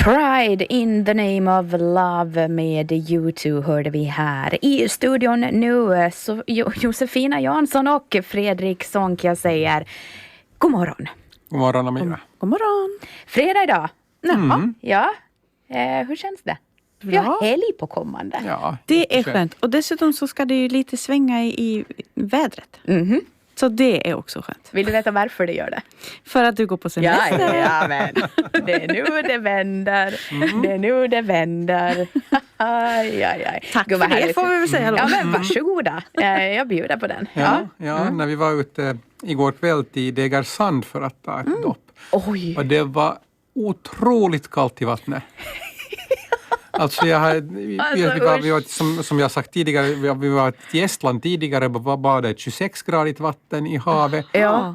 Pride in the name of love med U2 hörde vi här. I studion nu så Josefina Jansson och Fredrik Sonck. Jag säger god morgon. God morgon, Amira. God morgon. Fredag idag. Mm. Ja. Hur känns det? Vi har helg på kommande. Ja, det är skönt. Och dessutom så ska det ju lite svänga i vädret. Mhm. Så det är också skönt. Vill du veta varför det gör det? För att du går på semester. Ja, men det är nu det vänder. Det är nu det vänder. Aj. Tack för det får vi väl säga då. Ja, men varsågoda. Jag bjuder på den. Ja, när vi var ute igår kväll till Degersand för att ta ett dopp. Oj. Och det var otroligt kallt i vattnet. Alltså vi var, som jag sagt tidigare, vi var i Estland tidigare och badade 26-gradigt vatten i havet. Ja.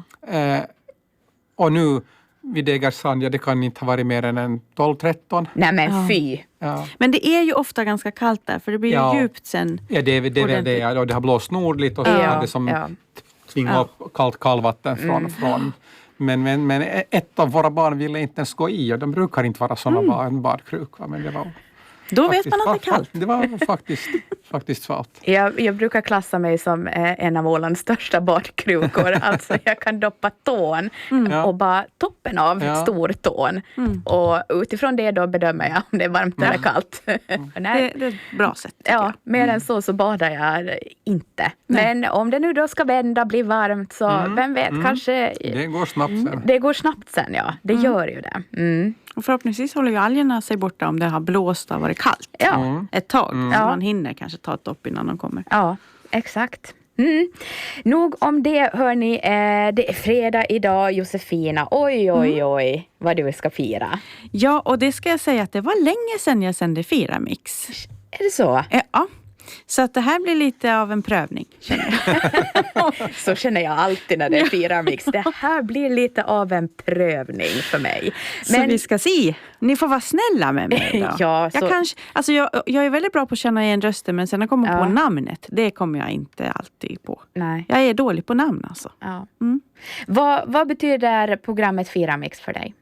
Och nu vid Degersand, det kan inte ha varit mer än 12-13. Nej men fy. Ja. Men det är ju ofta ganska kallt där, för det blir ju djupt sen. Ja, det är väl det. Och det har blåst nordligt och så har det som tvingat upp kallt kallvatten från. Men ett av våra barn ville inte ens gå i, och de brukar inte vara sådana badkrukor, men det var... Då vet man att det är kallt. Det var faktiskt svalt. Jag brukar klassa mig som en av Ålands största badkrukor. Alltså jag kan doppa tån och bara toppen av stortån. Och utifrån det då bedömer jag om det är varmt eller kallt. Det är ett bra sätt. Ja, mer än så badar jag inte. Men om det nu då ska vända, bli varmt, så vem vet, kanske... Det går snabbt sen. Det går snabbt sen, ja. Det gör ju det. Och förhoppningsvis håller ju algerna sig borta om det har blåst och varit kallt ett tag. Så man hinner kanske ta ett dopp innan de kommer. Ja, exakt. Nog om det, hörni. Det är fredag idag, Josefina. Oj, vad du ska fira. Ja, och det ska jag säga att det var länge sedan jag sände Firamix. Är det så? Ja. Så att det här blir lite av en prövning, känner jag. Så känner jag alltid när det är Firamix. Det här blir lite av en prövning för mig. Men så vi ska se. Ni får vara snälla med mig då. Ja, jag är väldigt bra på att känna igen rösten, men sen när jag kommer på namnet, det kommer jag inte alltid på. Nej. Jag är dålig på namn alltså. Ja. Vad betyder programmet Firamix för dig?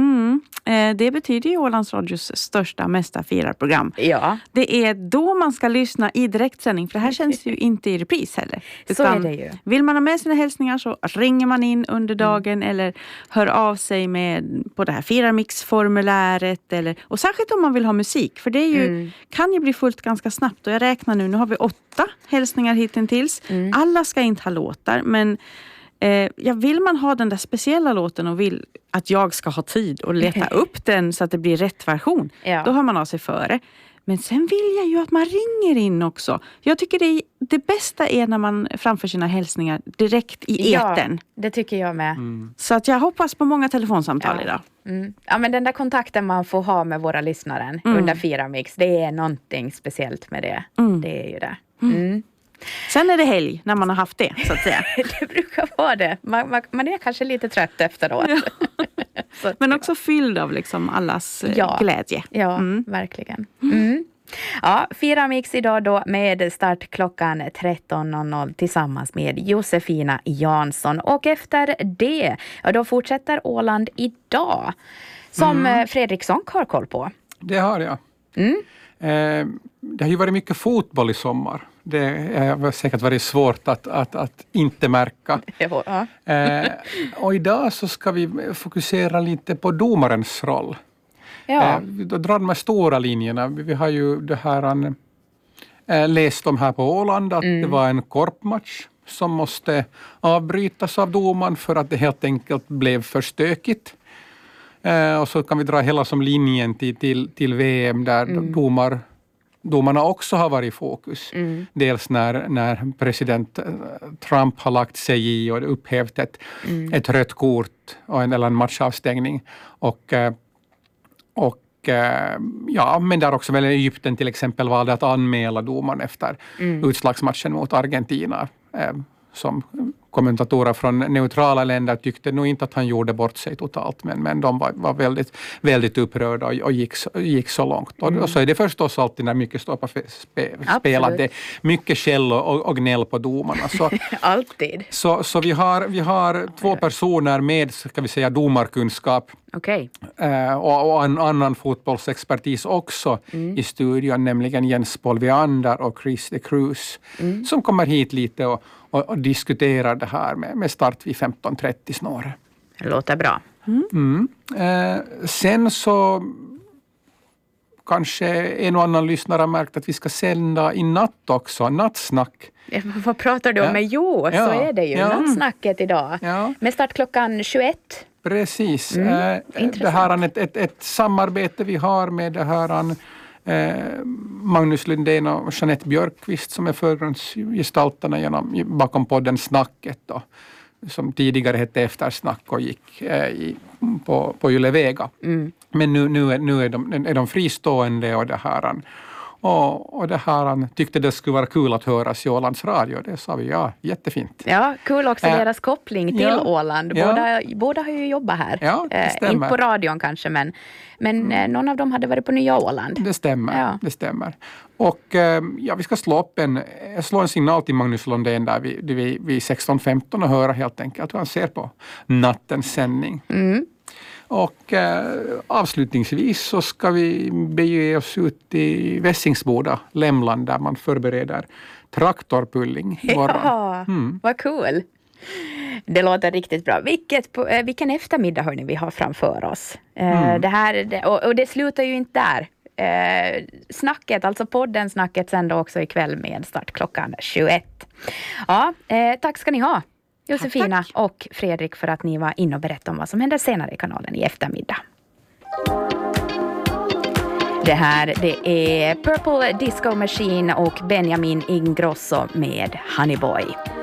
Det betyder ju Ålands Radios största mästarfirarprogram. Ja. Det är då man ska lyssna i direktsändning, för det här känns ju inte i repris heller. Så är det ju. Vill man ha med sina hälsningar så ringer man in under dagen eller hör av sig på det här Firamix-formuläret. Och särskilt om man vill ha musik, för det är ju, kan ju bli fullt ganska snabbt. Och jag räknar nu har vi 8 hälsningar hittills. Alla ska inte ha låtar, men... vill man ha den där speciella låten och vill att jag ska ha tid och leta upp den så att det blir rätt version, då hör man av sig före. Men sen vill jag ju att man ringer in också. Jag tycker det bästa är när man framför sina hälsningar direkt i etern. Ja, det tycker jag med. Så att jag hoppas på många telefonsamtal idag. Ja, men den där kontakten man får ha med våra lyssnare under Firamix, det är någonting speciellt med det. Det är ju det. Sen är det helg när man har haft det, så att säga. Det brukar vara det. Man är kanske lite trött efteråt. Ja. Men också fylld av liksom allas glädje. Ja, verkligen. Ja, Firamix idag då med start klockan 13.00 tillsammans med Josefina Jansson. Och efter det, då fortsätter Åland idag. Som Fredrik Sonck har koll på. Det har jag. Det har ju varit mycket fotboll i sommar. Det har säkert varit svårt att inte märka. Och idag så ska vi fokusera lite på domarens roll. Då drar de här stora linjerna. Vi har ju det här läst om här på Åland att det var en korpmatch som måste avbrytas av domaren för att det helt enkelt blev för stökigt. Och så kan vi dra hela som linjen till VM där domarna också har varit i fokus. Dels när president Trump har lagt sig i och upphävt ett rött kort eller en matchavstängning. Men där också väl Egypten till exempel valde att anmäla domaren efter utslagsmatchen mot Argentina. Som kommentatorer från neutrala länder tyckte nog inte att han gjorde bort sig totalt, men de var väldigt, väldigt upprörda och gick så långt. Och så är det förstås alltid när mycket står på spel, att det är mycket skäll och gnäll på domarna. Så, alltid. Så vi har 2 personer med, ska vi säga, domarkunskap Okej. Och en annan fotbollsexpertis också i studion, nämligen Jens Polviander och Chris de Cruz, som kommer hit lite och diskuterar det här med start vid 15.30 snarare. Det låter bra. Sen så kanske en och annan lyssnare har märkt att vi ska sända i natt också, nattsnack. Vad pratar du om? Men så är det ju. Nattsnacket idag. Ja. Med start klockan 21. Precis. Det här är ett samarbete vi har med det här Magnus Lundén och Jeanette Björkqvist som är förgrundsgestalterna bakom podden Snacket då, som tidigare hette Eftersnack och gick på Yle Vega. Men nu är de fristående och det här och det här tyckte det skulle vara kul att höras i Ålands Radio. Det sa vi, jättefint. Ja, kul också deras koppling till Åland. Båda har ju jobbat här. Ja, det stämmer. Inte på radion kanske, men någon av dem hade varit på Nya Åland. Det stämmer, det stämmer. Och vi ska slå en signal till Magnus Lundén där vid 16.15 och höra helt enkelt hur han ser på nattens sändning. Och avslutningsvis så ska vi bege oss ut i Vässingsboda, Lämland, där man förbereder traktorpulling imorgon. Vad cool! Det låter riktigt bra. Vilken eftermiddag hörni vi har framför oss. Det här, och det slutar ju inte där. Snacket, alltså podden Snacket sänder också ikväll med start klockan 21. Ja, tack ska ni ha. Josefina och Fredrik för att ni var inne och berättade om vad som händer senare i kanalen i eftermiddag. Det är Purple Disco Machine och Benjamin Ingrosso med Honey Boy.